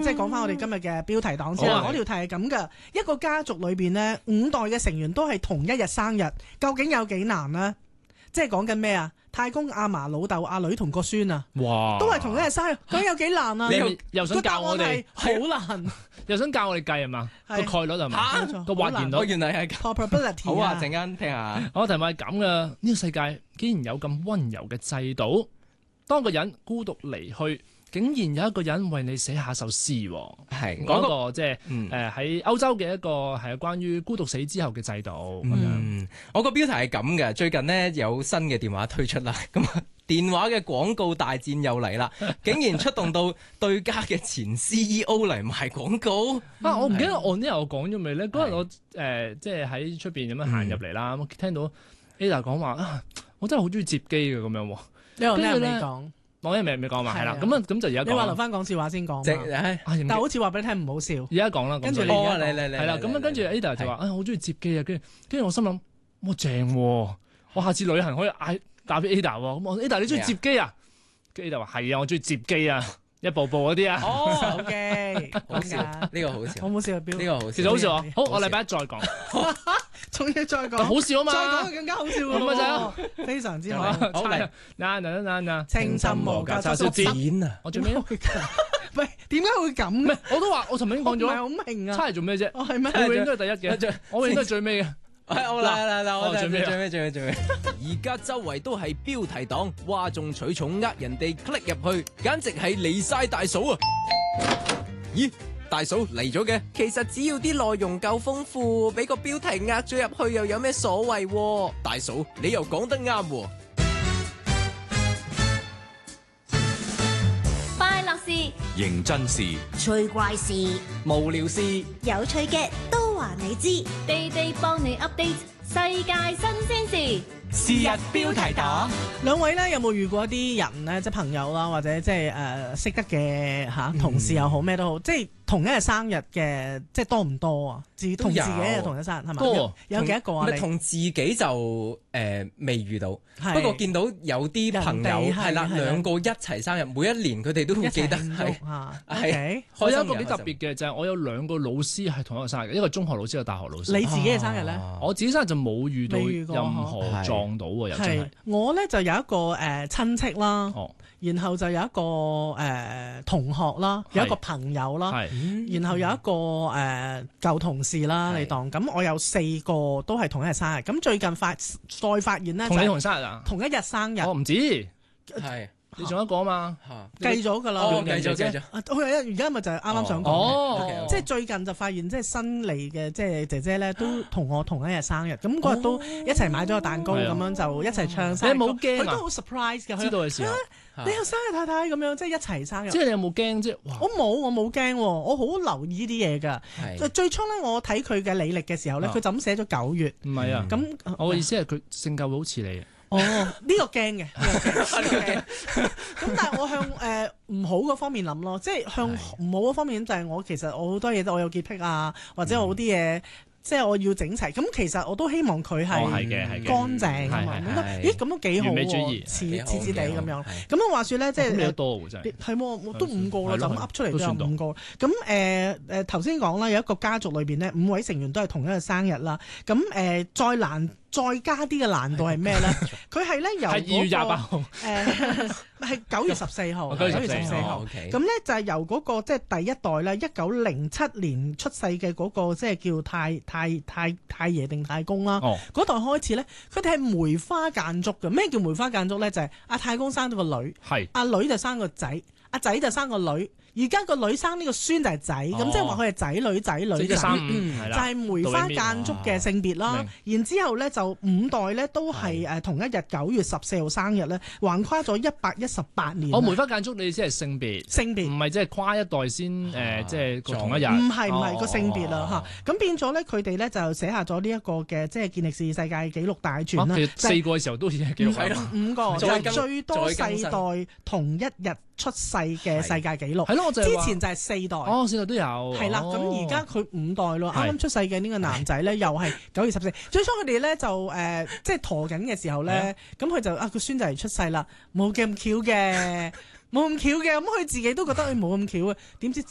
即係講翻我哋今日嘅標題黨先啦。我條題係咁噶，一個家族裏邊呢，5代嘅成員都係同一日生日，究竟有幾難呢？即係講緊咩啊？太公阿嫲、老豆、阿女同個孫啊， 哇， 都係同一日生日，究竟有幾難啊？ 你又想教我哋好難， 又想教我哋計係嘛？個概率係嘛？個還原率原來係 probability。 好啊，陣間聽下。 我題目係咁嘅，呢個世界竟然有咁溫柔嘅制度，當個人孤獨離去，竟然有一個人為你寫下首詩， 係講一個即係喺歐洲嘅一個係關於孤獨死之後嘅制度咁樣。 我個標題係咁嘅，最近呢，有新嘅電話推出啦，咁電話嘅廣告大戰又嚟啦，竟然出動到對家嘅前 CEO 嚟賣廣告。 我唔記得我呢日我講咗未咧？嗰日我即係喺出邊咁樣行入嚟啦，聽到 Ada 講話啊，我真係好中意接機嘅咁樣喎。 你話咩未講？ 我一未講嘛，係啦，咁就而家講。 你話留翻講笑話先講，但係好似話俾你聽唔好笑。 而家講啦， 跟住你係啦，咁跟住 Ada 就話啊，好中意接機啊，跟住我心諗，哇正喎，我下次旅行可以打俾 Ada 喎，咁我 Ada 你中意接機啊？跟住 Ada 話係啊，我中意接機啊，一步步嗰啲啊。 哦，OK， 好笑，呢個好笑， 好唔好笑啊？標呢個好笑， 其實好笑啊。好，我禮拜一再講。 仲要再講， 好笑啊嘛！ 再講更加好笑喎， 咁啊就非常之好。 好嚟，嗱， 清心無價叉燒剪啊！ 我做咩？喂，點解會咁？ 唔係，我都話我尋日已經講咗， 唔係好明啊！ 差嚟做咩啫？ 我係咩？ 我永遠都係第一嘅，我永遠都係最尾嘅。 嗱，我最尾。 而家周圍都係標題黨，嘩眾取寵，呃人哋 click 入去，簡直係離晒大嫂啊！咦？大嫂嚟咗嘅，其實只要啲內容夠豐富，俾個標題呃咗入去又有咩所謂？大嫂，你又講得啱喎。 快樂事、 認真事、 趣怪事、 無聊事、 有趣嘅都話你知，地地幫你 update 世界新鮮事。 是日標題黨。 兩位咧有冇遇過一啲人咧，即係朋友啦，或者即係識得嘅同事又好，咩都好，即係同一日生日嘅，即係多唔多啊？同自己嘅同一生日係咪？ 多有幾多個啊？ 同自己就未遇到，不過見到有啲朋友係啦，兩個一齊生日，每一年佢哋都會記得係。 我有一個幾特別嘅就係我有兩個老師係同一個生日，一個中學老師，一個大學老師。 你自己嘅生日咧？ 我自己生日就冇遇到任何撞到喎，又真係。 我咧就有一個親戚啦，然後就有一個同學啦，有一個朋友啦，然後有一個舊同事啦，你當咁我有4個都係同一日生日。咁最近再發現咧， 同你同生日啊？ 同一日生日， 我唔知係。 你仲有一個啊嘛？ 計咗㗎啦， 計咗。 而家咪就係啱啱想講，即係最近就發現即係新嚟嘅即係姐姐咧，都同我同一日生日，咁嗰日都一齊買咗個蛋糕咁樣就一齊唱生日歌。 你冇驚啊？ 佢都好 surprise 嘅， 知道嘅時候， 你有生日太太咁樣，即係一齊生日。 即係你有冇驚啫？ 我冇驚，我好留意啲嘢㗎。最初咧，我睇佢嘅履歷嘅時候咧，佢就咁寫咗9月。 唔係啊， 咁我嘅意思係佢性格會好似你。 呢個驚嘅，咁但係我向唔好嗰方面諗咯，即係向唔好嗰方面就係我其實我好多嘢都我有潔癖啊，或者我好啲嘢。即係我要整齊，咁其實我都希望佢係乾淨啊嘛。咦，咁都幾好喎，似地咁樣。咁啊話説咧，即係你都多喎真係。 係我都5個啦，就咁噏出嚟都有5個。咁頭先講啦，有一個家族裏邊咧，5位成員都係同一個生日啦。咁再加啲嘅難度係咩咧？佢係咧由 2月28號， 係9月14號。9月14號。咁咧就係由嗰個即係第一代咧，1907年出世嘅嗰個即係叫太爺定太公啦。嗰代開始咧，佢哋係梅花間竹嘅。咩叫梅花間竹咧？就係阿太公生咗個女，阿女就生個仔，阿仔就生個女。而家個女生呢個孫就係仔，咁即係話佢係仔女就係梅花間竹嘅性別啦。然之後咧就5代咧都係同一日9月14號生日咧，橫跨咗118年。 梅花間竹你意思係性別，唔係即係跨一代先即係同一日。 唔係個性別啦嚇。咁變咗咧，佢哋咧就寫下咗呢一個嘅即係健力士世界紀錄大全啦。 其實4個嘅時候都已經係紀錄啦。 5個就係最多世代同一日出世嘅世界紀錄。之前就係4代。 4代都有。 係啦，咁而家佢5代咯，啱啱出世嘅呢個男仔咧，又係9月14。最初佢哋咧就即係陀緊嘅時候咧，咁佢就個孫就嚟出世啦，冇咁巧嘅。咁佢自己都覺得冇咁巧啊！點知